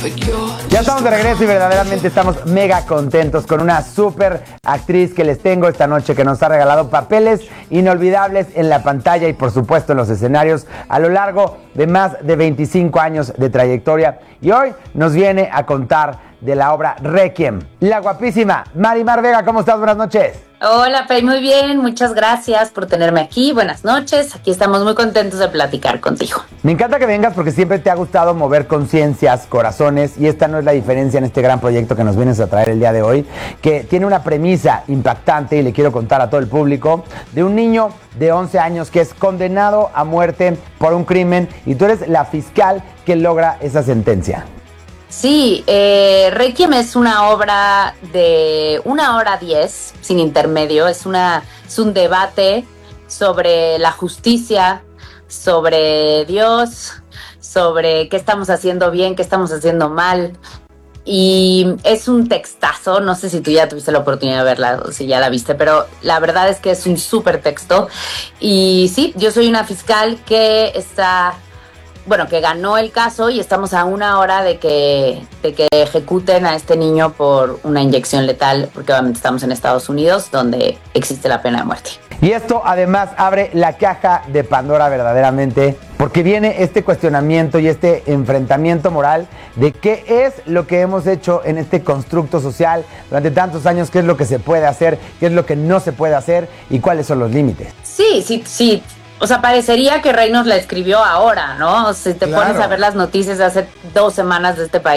Ya estamos de regreso y verdaderamente estamos mega contentos con una súper actriz que les tengo esta noche, que nos ha regalado papeles inolvidables en la pantalla y por supuesto en los escenarios a lo largo de más de 25 años de trayectoria, y hoy nos viene a contar de la obra Requiem. La guapísima Marimar Vega, ¿cómo estás? Buenas noches. Hola, Pei, muy bien, muchas gracias por tenerme aquí, buenas noches, aquí estamos muy contentos de platicar contigo. Me encanta que vengas porque siempre te ha gustado mover conciencias, corazones, y esta no es la diferencia en este gran proyecto que nos vienes a traer el día de hoy, que tiene una premisa impactante, y le quiero contar a todo el público, de un niño de 11 años que es condenado a muerte por un crimen, y tú eres la fiscal que logra esa sentencia. Sí, Requiem es una obra de 1 hora 10, sin intermedio. Es un debate sobre la justicia, sobre Dios, sobre qué estamos haciendo bien, qué estamos haciendo mal. Y es un textazo, no sé si tú ya tuviste la oportunidad de verla o si ya la viste, pero la verdad es que es un súper texto. Y sí, yo soy una fiscal que que ganó el caso, y estamos a 1 hora de que ejecuten a este niño por una inyección letal, porque obviamente estamos en Estados Unidos, donde existe la pena de muerte. Y esto además abre la caja de Pandora verdaderamente, porque viene este cuestionamiento y este enfrentamiento moral de qué es lo que hemos hecho en este constructo social durante tantos años, qué es lo que se puede hacer, qué es lo que no se puede hacer y cuáles son los límites. Sí. O sea, parecería que Rey nos la escribió ahora, ¿no? Si te pones a ver las noticias de hace 2 semanas de este país,